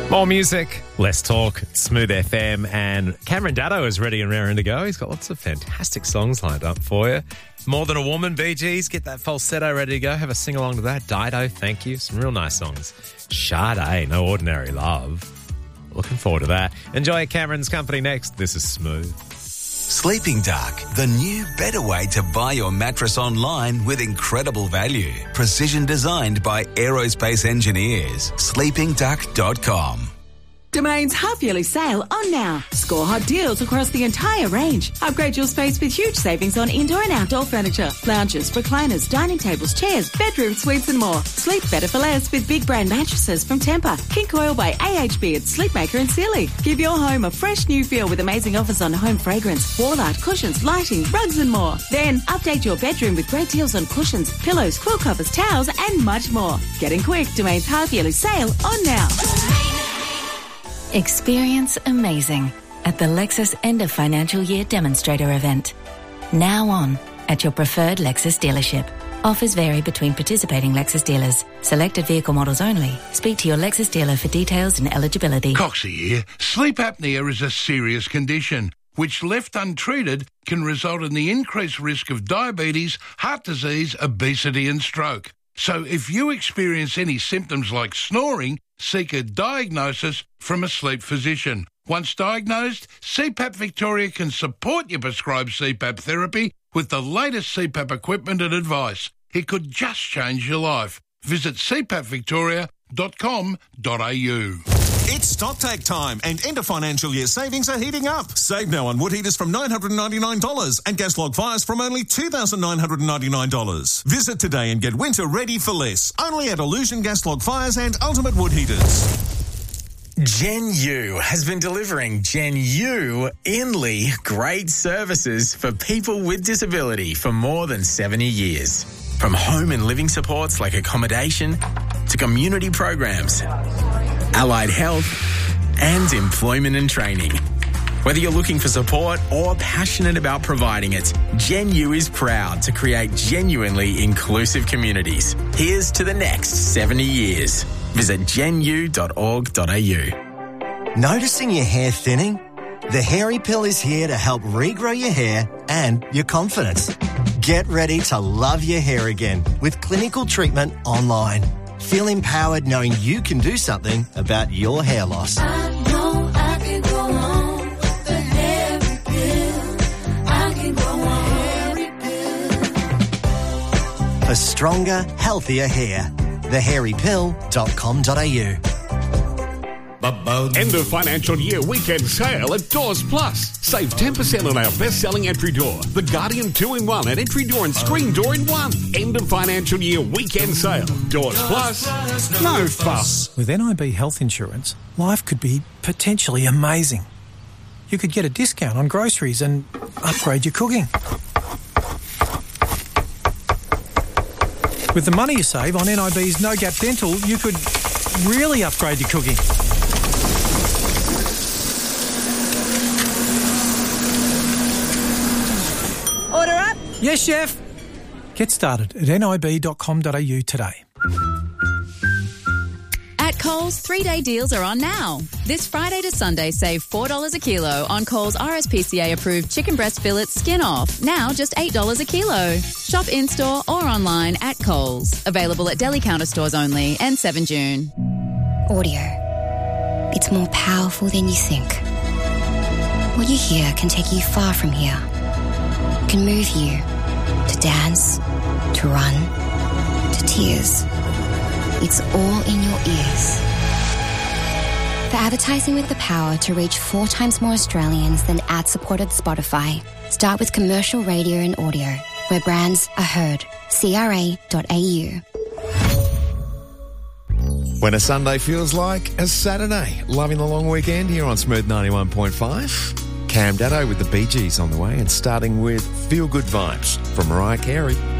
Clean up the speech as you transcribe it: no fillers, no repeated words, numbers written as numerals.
More music, less talk. Smooth FM, and Cameron Daddo is ready and raring to go. He's got lots of fantastic songs lined up for you. More Than a Woman, Bee Gees, get that falsetto ready to go. Have a sing along to that. Dido, Thank You, some real nice songs. Sade, No Ordinary Love. Looking forward to that. Enjoy Cameron's company next. This is Smooth. Sleeping Dark, the new, better way to buy your mattress online with incredible value. Precision designed by aerospace engineers. sleepingduck.com. Domain's half-yearly sale on now. Score hot deals across the entire range. Upgrade your space with huge savings on indoor and outdoor furniture, lounges, recliners, dining tables, chairs, bedroom suites and more. Sleep better for less with big brand mattresses from Tempur, King Coil by AHB at Sleepmaker and Sealy. Give your home a fresh new feel with amazing offers on home fragrance, wall art, cushions, lighting, rugs and more. Then update your bedroom with great deals on cushions, pillows, quilt covers, towels and much more. Get in quick. Domain's half-yearly sale on now. Experience amazing at the Lexus End of Financial Year Demonstrator event. Now on at your preferred Lexus dealership. Offers vary between participating Lexus dealers. Selected vehicle models only. Speak to your Lexus dealer for details and eligibility. Coxie here. Sleep apnea is a serious condition which, left untreated, can result in the increased risk of diabetes, heart disease, obesity and stroke. So if you experience any symptoms like snoring, seek a diagnosis from a sleep physician. Once diagnosed, CPAP Victoria can support your prescribed CPAP therapy with the latest CPAP equipment and advice. It could just change your life. Visit cpapvictoria.com.au. It's stocktake time and end of financial year savings are heating up. Save now on wood heaters from $999 and gas log fires from only $2,999. Visit today and get winter ready for less. Only at Illusion Gas Log Fires and Ultimate Wood Heaters. Gen U has been delivering genuinely great services for people with disability for more than 70 years. From home and living supports like accommodation to community programs, allied health, and employment and training. Whether you're looking for support or passionate about providing it, Gen U is proud to create genuinely inclusive communities. Here's to the next 70 years. Visit genu.org.au. Noticing your hair thinning? The Hairy Pill is here to help regrow your hair and your confidence. Get ready to love your hair again with clinical treatment online. Feel empowered knowing you can do something about your hair loss. I know I can go on with the Hairy Pill. I can go on Hairy Pill. For stronger, healthier hair. thehairypill.com.au. End of financial year weekend sale at Doors Plus. Save 10% on our best-selling entry door, the Guardian 2-in-1 and entry door and screen door in one. End of financial year weekend sale. Doors Plus, no fuss. With NIB Health Insurance, life could be potentially amazing. You could get a discount on groceries and upgrade your cooking. With the money you save on NIB's No Gap Dental, you could really upgrade your cooking. Order up. Yes, chef. Get started at nib.com.au today. At Coles, 3-day deals are on now. This Friday to Sunday, save $4 a kilo on Coles RSPCA-approved chicken breast fillets skin off. Now just $8 a kilo. Shop in-store or online at Coles. Available at deli counter stores only and 7 June. Audio. It's more powerful than you think. What you hear can take you far from here. It can move you to dance, to run, to tears. It's all in your ears. For advertising with the power to reach 4 times more Australians than ad-supported Spotify, start with commercial radio and audio, where brands are heard. CRA.au. When a Sunday feels like a Saturday. Loving the long weekend here on Smooth 91.5. Cam Daddo with the Bee Gees on the way and starting with Feel Good Vibes from Mariah Carey.